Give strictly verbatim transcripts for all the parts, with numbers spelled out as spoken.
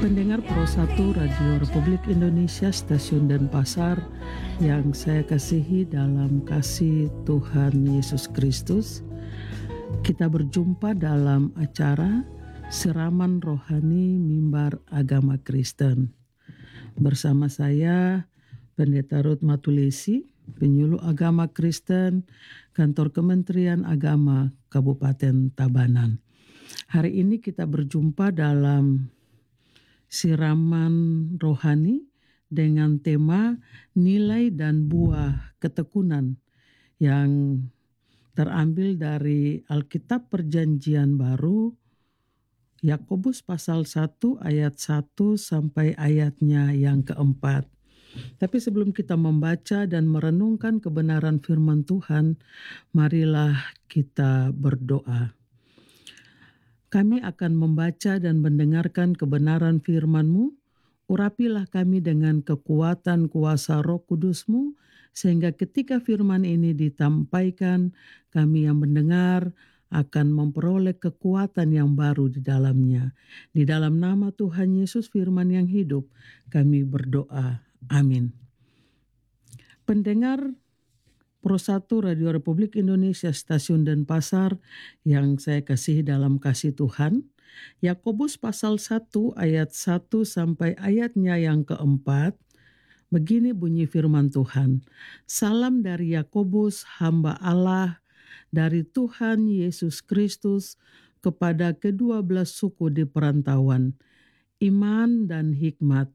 Pendengar Pro satu Radio Republik Indonesia, Stasiun Denpasar yang saya kasihi dalam kasih Tuhan Yesus Kristus, kita berjumpa dalam acara Siraman Rohani Mimbar Agama Kristen. Bersama saya, Pendeta Ruth Matulesi, Penyuluh Agama Kristen, Kantor Kementerian Agama Kabupaten Tabanan. Hari ini kita berjumpa dalam Siraman Rohani dengan tema nilai dan buah ketekunan yang terambil dari Alkitab Perjanjian Baru, Yakobus pasal satu ayat satu sampai ayatnya yang keempat. Tapi sebelum kita membaca dan merenungkan kebenaran firman Tuhan, marilah kita berdoa. Kami akan membaca dan mendengarkan kebenaran firman-Mu. Urapilah kami dengan kekuatan kuasa Roh Kudus-Mu, sehingga ketika firman ini ditampaikan, kami yang mendengar akan memperoleh kekuatan yang baru di dalamnya. Di dalam nama Tuhan Yesus firman yang hidup, kami berdoa. Amin. Pendengar Pro satu Radio Republik Indonesia, Stasiun Denpasar yang saya kasihi dalam kasih Tuhan, Yakobus pasal satu ayat satu sampai ayatnya yang keempat, begini bunyi firman Tuhan. Salam dari Yakobus, hamba Allah, dari Tuhan Yesus Kristus kepada kedua belas suku di perantauan, iman dan hikmat.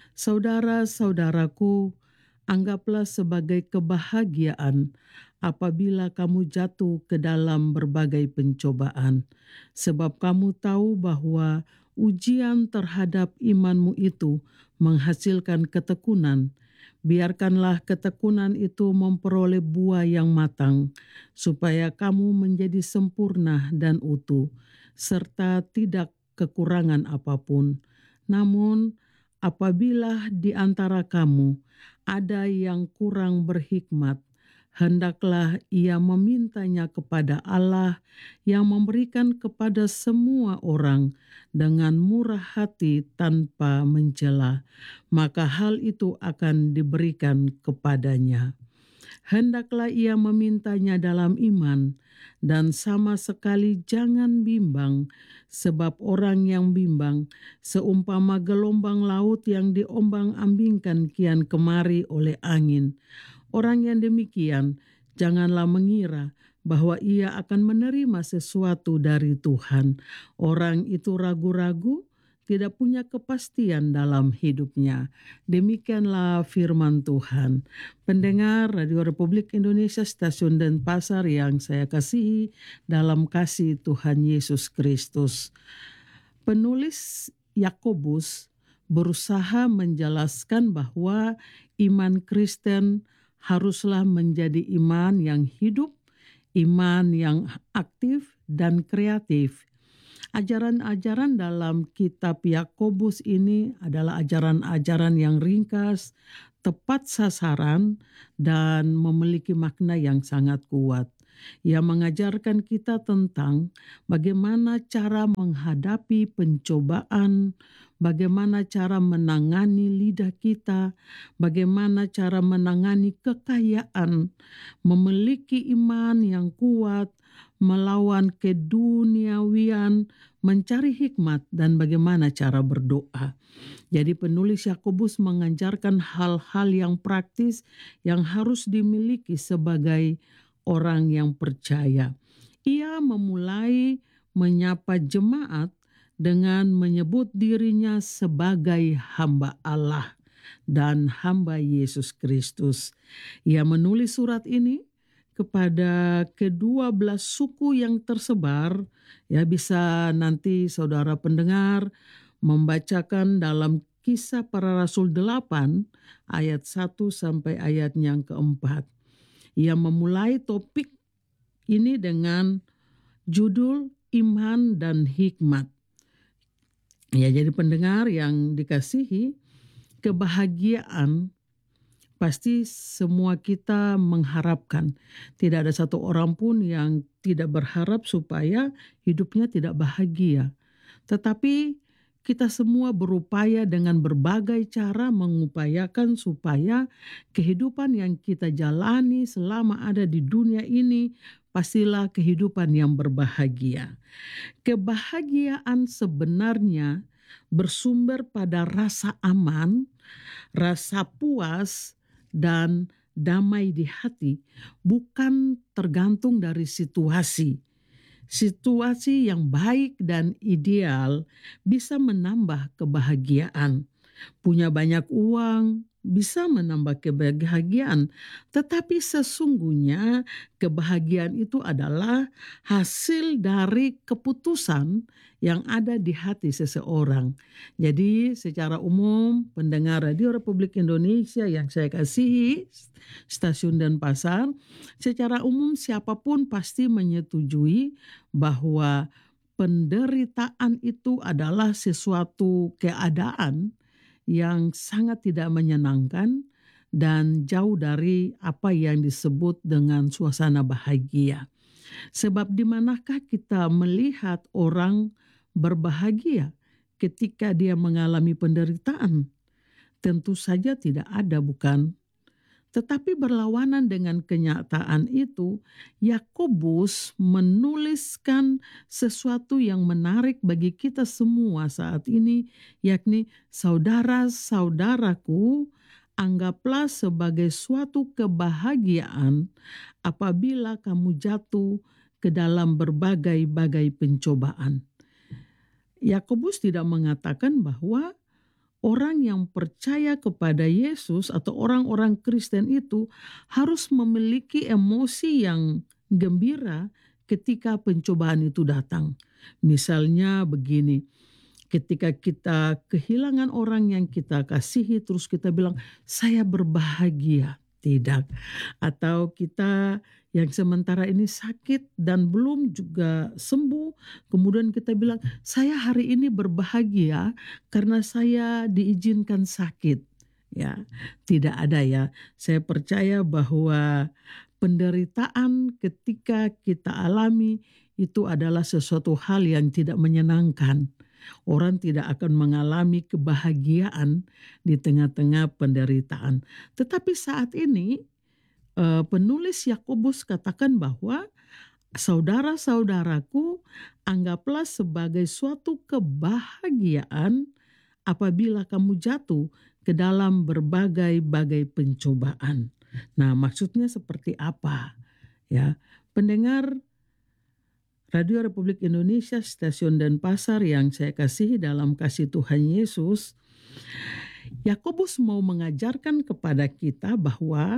Saudara-saudaraku, anggaplah sebagai kebahagiaan apabila kamu jatuh ke dalam berbagai pencobaan, sebab kamu tahu bahwa ujian terhadap imanmu itu menghasilkan ketekunan. Biarkanlah ketekunan itu memperoleh buah yang matang, supaya kamu menjadi sempurna dan utuh, serta tidak kekurangan apapun. Namun, apabila di antara kamu ada yang kurang berhikmat, hendaklah ia memintanya kepada Allah yang memberikan kepada semua orang dengan murah hati tanpa mencela, maka hal itu akan diberikan kepadanya. Hendaklah ia memintanya dalam iman, dan sama sekali jangan bimbang, sebab orang yang bimbang seumpama gelombang laut yang diombang-ambingkan kian kemari oleh angin. Orang yang demikian janganlah mengira bahwa ia akan menerima sesuatu dari Tuhan. Orang itu ragu-ragu, tidak punya kepastian dalam hidupnya. Demikianlah firman Tuhan. Pendengar Radio Republik Indonesia, Stasiun Denpasar yang saya kasihi dalam kasih Tuhan Yesus Kristus. Penulis Yakobus berusaha menjelaskan bahwa iman Kristen haruslah menjadi iman yang hidup, iman yang aktif dan kreatif. Ajaran-ajaran dalam kitab Yakobus ini adalah ajaran-ajaran yang ringkas, tepat sasaran, dan memiliki makna yang sangat kuat. Ia mengajarkan kita tentang bagaimana cara menghadapi pencobaan, bagaimana cara menangani lidah kita, bagaimana cara menangani kekayaan, memiliki iman yang kuat, melawan keduniawian, mencari hikmat, dan bagaimana cara berdoa. Jadi penulis Yakobus mengajarkan hal-hal yang praktis yang harus dimiliki sebagai orang yang percaya. Ia memulai menyapa jemaat dengan menyebut dirinya sebagai hamba Allah dan hamba Yesus Kristus. Ia menulis surat ini kepada kedua belas suku yang tersebar. Ya, bisa nanti saudara pendengar membacakan dalam Kisah Para Rasul delapan ayat satu sampai ayat yang keempat. Ia memulai topik ini dengan judul iman dan hikmat. Ya, jadi pendengar yang dikasihi, kebahagiaan pasti semua kita mengharapkan. Tidak ada satu orang pun yang tidak berharap supaya hidupnya tidak bahagia. Tetapi kita semua berupaya dengan berbagai cara mengupayakan supaya kehidupan yang kita jalani selama ada di dunia ini pastilah kehidupan yang berbahagia. Kebahagiaan sebenarnya bersumber pada rasa aman, rasa puas, dan damai di hati, bukan tergantung dari situasi. Situasi yang baik dan ideal bisa menambah kebahagiaan. Punya banyak uang bisa menambah kebahagiaan, tetapi sesungguhnya kebahagiaan itu adalah hasil dari keputusan yang ada di hati seseorang. Jadi secara umum pendengar Radio Republik Indonesia yang saya kasihi, Stasiun Denpasar, secara umum siapapun pasti menyetujui bahwa penderitaan itu adalah sesuatu keadaan yang sangat tidak menyenangkan dan jauh dari apa yang disebut dengan suasana bahagia. Sebab di manakah kita melihat orang berbahagia ketika dia mengalami penderitaan? Tentu saja tidak ada, bukan? Tetapi berlawanan dengan kenyataan itu, Yakobus menuliskan sesuatu yang menarik bagi kita semua saat ini, yakni saudara-saudaraku, anggaplah sebagai suatu kebahagiaan apabila kamu jatuh ke dalam berbagai-bagai pencobaan. Yakobus tidak mengatakan bahwa orang yang percaya kepada Yesus atau orang-orang Kristen itu harus memiliki emosi yang gembira ketika pencobaan itu datang. Misalnya begini, ketika kita kehilangan orang yang kita kasihi terus kita bilang, saya berbahagia. Tidak. Atau kita yang sementara ini sakit dan belum juga sembuh, kemudian kita bilang, saya hari ini berbahagia karena saya diizinkan sakit. Ya, tidak ada ya. Saya percaya bahwa penderitaan ketika kita alami itu adalah sesuatu hal yang tidak menyenangkan. Orang tidak akan mengalami kebahagiaan di tengah-tengah penderitaan. Tetapi saat ini eh, penulis Yakobus katakan bahwa saudara-saudaraku, anggaplah sebagai suatu kebahagiaan apabila kamu jatuh ke dalam berbagai-bagai pencobaan. Nah, maksudnya seperti apa? Ya, pendengar Radio Republik Indonesia, Stasiun Denpasar yang saya kasihi dalam kasih Tuhan Yesus, Yakobus mau mengajarkan kepada kita bahwa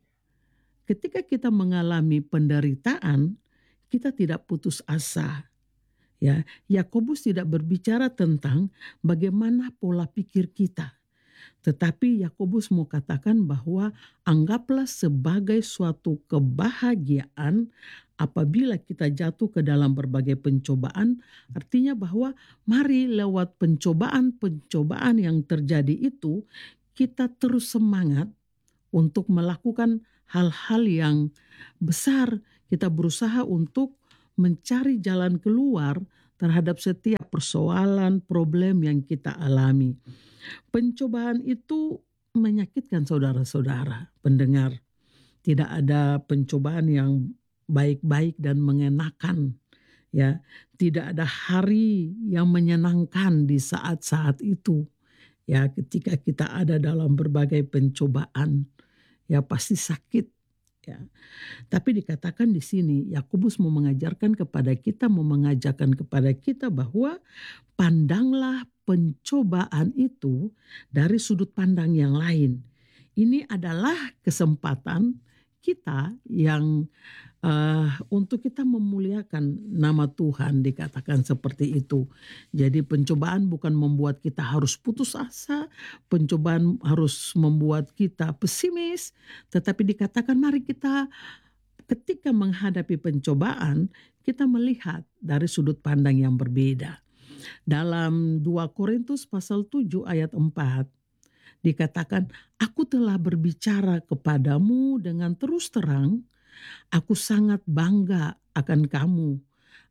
ketika kita mengalami penderitaan, kita tidak putus asa. Ya, Yakobus tidak berbicara tentang bagaimana pola pikir kita. Tetapi Yakobus mau katakan bahwa anggaplah sebagai suatu kebahagiaan apabila kita jatuh ke dalam berbagai pencobaan, artinya bahwa mari lewat pencobaan-pencobaan yang terjadi itu, kita terus semangat untuk melakukan hal-hal yang besar. Kita berusaha untuk mencari jalan keluar terhadap setiap persoalan, problem yang kita alami. Pencobaan itu menyakitkan saudara-saudara pendengar. Tidak ada pencobaan yang baik-baik dan mengenakan, ya. Tidak ada hari yang menyenangkan di saat-saat itu, ya. Ketika kita ada dalam berbagai pencobaan, ya pasti sakit, ya. Tapi dikatakan di sini Yakobus mau mengajarkan kepada kita, mau mengajarkan kepada kita bahwa pandanglah pencobaan itu dari sudut pandang yang lain. Ini adalah kesempatan kita yang uh, untuk kita memuliakan nama Tuhan, dikatakan seperti itu. Jadi pencobaan bukan membuat kita harus putus asa, pencobaan harus membuat kita pesimis, tetapi dikatakan mari kita ketika menghadapi pencobaan, kita melihat dari sudut pandang yang berbeda. Dalam dua Korintus pasal tujuh ayat empat dikatakan, aku telah berbicara kepadamu dengan terus terang, aku sangat bangga akan kamu.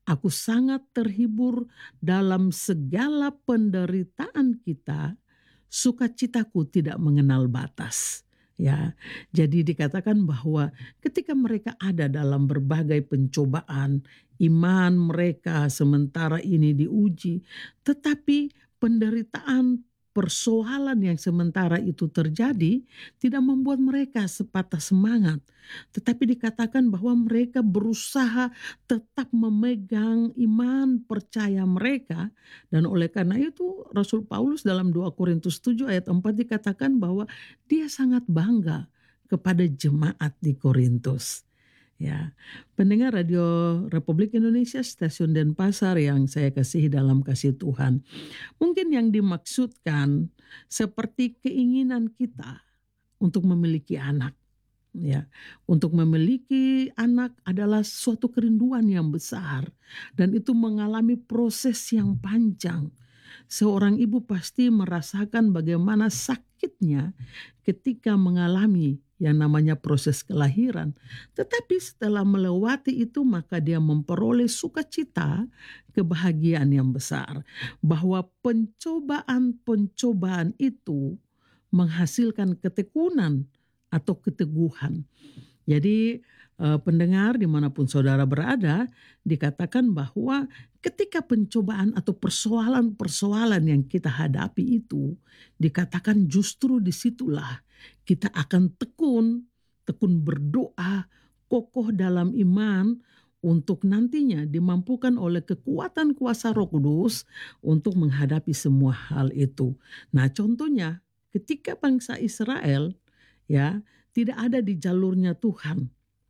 Aku sangat terhibur dalam segala penderitaan kita, sukacitaku tidak mengenal batas. Ya, jadi dikatakan bahwa ketika mereka ada dalam berbagai pencobaan, iman mereka sementara ini diuji, tetapi penderitaan persoalan yang sementara itu terjadi tidak membuat mereka sepatah semangat, tetapi dikatakan bahwa mereka berusaha tetap memegang iman percaya mereka, dan oleh karena itu Rasul Paulus dalam dua Korintus tujuh ayat empat dikatakan bahwa dia sangat bangga kepada jemaat di Korintus. Ya, pendengar Radio Republik Indonesia Stasiun Denpasar yang saya kasihi dalam kasih Tuhan. Mungkin yang dimaksudkan seperti keinginan kita untuk memiliki anak. Ya, untuk memiliki anak adalah suatu kerinduan yang besar dan itu mengalami proses yang panjang. Seorang ibu pasti merasakan bagaimana sakitnya ketika mengalami yang namanya proses kelahiran. Tetapi setelah melewati itu maka dia memperoleh sukacita, kebahagiaan yang besar. Bahwa pencobaan-pencobaan itu menghasilkan ketekunan atau keteguhan. Jadi eh, pendengar dimanapun saudara berada, dikatakan bahwa ketika pencobaan atau persoalan-persoalan yang kita hadapi itu, dikatakan justru disitulah kita akan tekun, tekun berdoa, kokoh dalam iman, untuk nantinya dimampukan oleh kekuatan kuasa Roh Kudus untuk menghadapi semua hal itu. Nah, contohnya ketika bangsa Israel ya tidak ada di jalurnya Tuhan.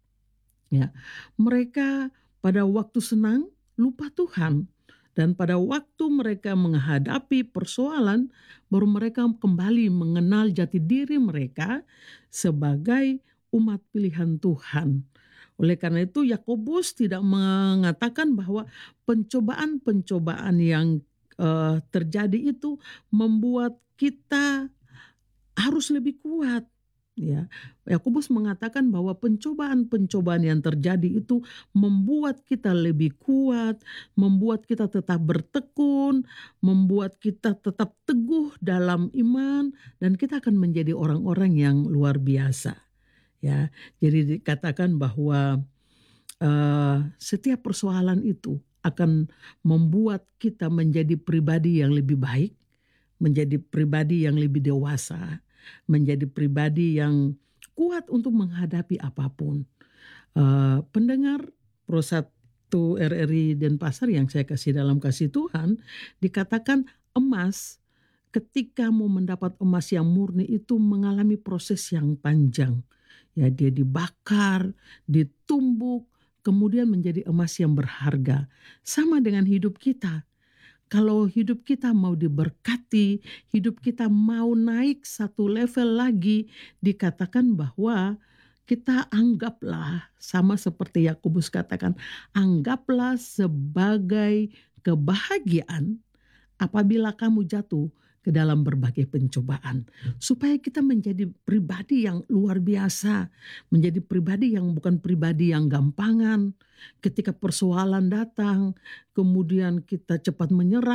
Ya, mereka pada waktu senang lupa Tuhan, dan pada waktu mereka menghadapi persoalan baru mereka kembali mengenal jati diri mereka sebagai umat pilihan Tuhan. Oleh karena itu Yakobus tidak mengatakan bahwa pencobaan-pencobaan yang uh, terjadi itu membuat kita harus lebih kuat. Ya, Yakobus mengatakan bahwa pencobaan-pencobaan yang terjadi itu membuat kita lebih kuat, membuat kita tetap bertekun, membuat kita tetap teguh dalam iman, dan kita akan menjadi orang-orang yang luar biasa. Ya, jadi dikatakan bahwa uh, setiap persoalan itu akan membuat kita menjadi pribadi yang lebih baik, menjadi pribadi yang lebih dewasa, menjadi pribadi yang kuat untuk menghadapi apapun. Uh, pendengar Pro satu R R I Denpasar yang saya kasih dalam kasih Tuhan, dikatakan emas ketika mau mendapat emas yang murni itu mengalami proses yang panjang. Ya, dia dibakar, ditumbuk, kemudian menjadi emas yang berharga. Sama dengan hidup kita. Kalau hidup kita mau diberkati, hidup kita mau naik satu level lagi, dikatakan bahwa kita anggaplah, sama seperti Yakobus katakan, anggaplah sebagai kebahagiaan apabila kamu jatuh ke dalam berbagai pencobaan, supaya kita menjadi pribadi yang luar biasa, menjadi pribadi yang bukan pribadi yang gampangan. Ketika persoalan datang, kemudian kita cepat menyerah,